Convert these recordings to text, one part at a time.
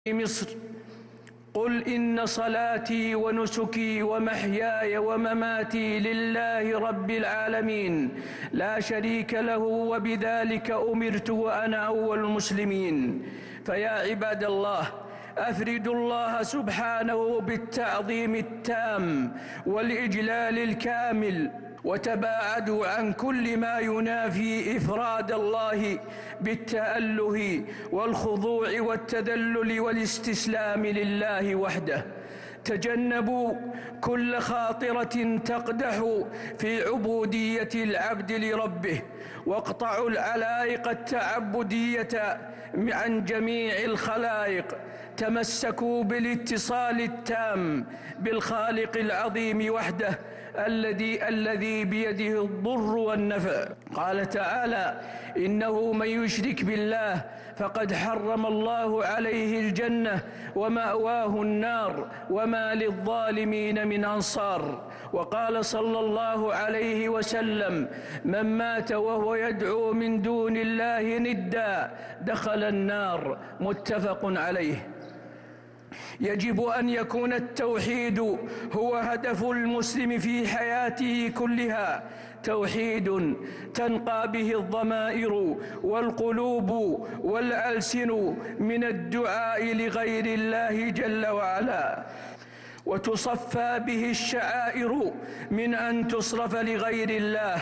مصر. قل إن صلاتي ونسكي ومحياي ومماتي لله رب العالمين لا شريك له وبذلك أمرت وأنا أول المسلمين. فيا عباد الله، أفردوا الله سبحانه بالتعظيم التام والإجلال الكامل، وتباعدوا عن كل ما ينافي إفراد الله بالتأله والخضوع والتذلل والاستسلام لله وحده. تجنبوا كل خاطرة تقدح في عبودية العبد لربه، واقطعوا العلائق التعبدية عن جميع الخلائق. تمسكوا بالاتصال التام بالخالق العظيم وحده الذي بيده الضر والنفع. قال تعالى: إنه من يشرك بالله فقد حرم الله عليه الجنة ومأواه النار وما للظالمين من أنصار. وقال صلى الله عليه وسلم: من مات وهو يدعو من دون الله ندا دخل النار. متفق عليه. يجب أن يكون التوحيد هو هدف المسلم في حياته كلها، توحيد تنقى به الضمائر والقلوب والألسن من الدعاء لغير الله جل وعلا، وتصفى به الشعائر من أن تصرف لغير الله،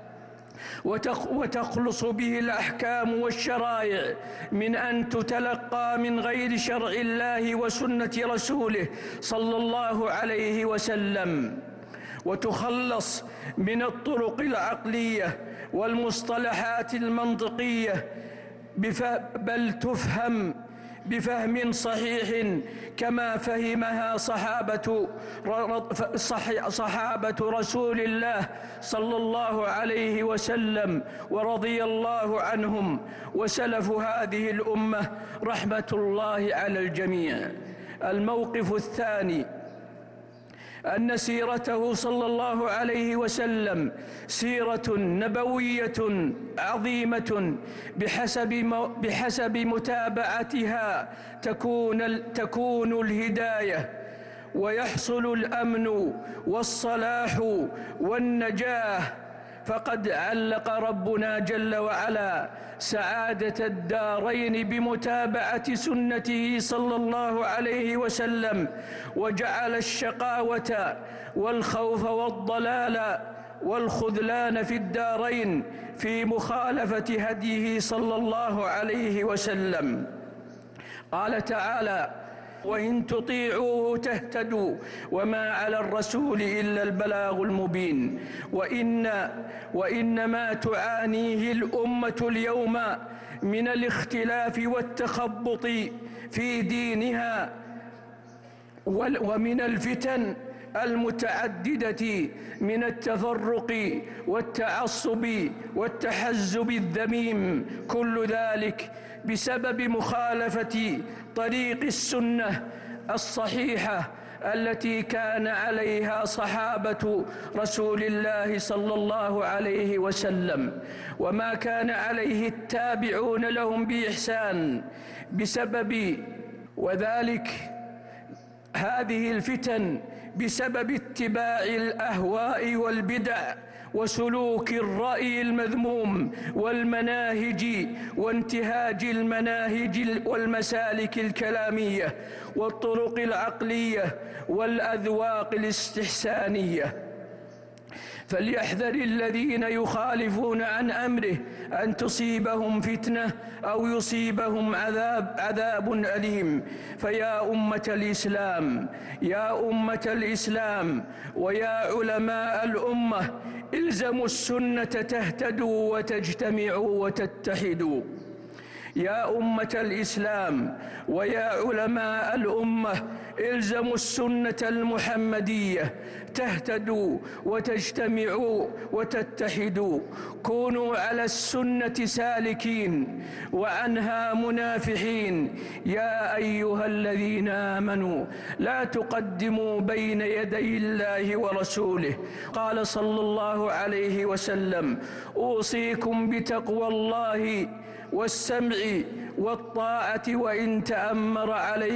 وتخلص به الأحكام والشرائع من أن تتلقى من غير شرع الله وسنة رسوله صلى الله عليه وسلم، وتخلص من الطرق العقلية والمصطلحات المنطقية، بل تفهم بفهم صحيح كما فهمها صحابة رسول الله صلى الله عليه وسلم ورضي الله عنهم وسلف هذه الأمة رحمة الله على الجميع. الموقف الثاني أن سيرته صلى الله عليه وسلم سيرة نبوية عظيمة بحسب متابعتها تكون الهداية ويحصل الأمن والصلاح والنجاة. فقد علق ربنا جل وعلا سعادة الدارين بمتابعة سنته صلى الله عليه وسلم، وجعل الشقاوة والخوف والضلال والخذلان في الدارين في مخالفة هديه صلى الله عليه وسلم. قال تعالى: وإن تطيعوه تهتدوا وما على الرسول إلا البلاغ المبين. وإنما تعانيه الأمة اليوم من الاختلاف والتخبط في دينها ومن الفتن المتعددة من التفرق والتعصب والتحزب الذميم، كل ذلك بسبب مخالفة طريق السنة الصحيحة التي كان عليها صحابة رسول الله صلى الله عليه وسلم، وما كان عليه التابعون لهم بإحسان. وذلك هذه الفتن بسبب اتباع الأهواء والبدع وسلوك الرأي المذموم والمناهج وانتهاج المناهج والمسالك الكلامية والطرق العقلية والأذواق الاستحسانية. فليحذر الذين يخالفون عن أمره أن تصيبهم فتنة أو يصيبهم عذاب أليم. فيا أمة الإسلام ويا علماء الأمة، إلزموا السنة تهتدوا وتجتمعوا وتتحدوا. يا أمة الإسلام ويا علماء الأمة، إلزموا السنة المحمدية تهتدوا وتجتمعوا وتتحدوا. كونوا على السنة سالكين وعنها منافحين. يا أيها الذين آمنوا لا تقدموا بين يدي الله ورسوله. قال صلى الله عليه وسلم: أوصيكم بتقوى الله والسمع والطاعة وإن تأمر عليكم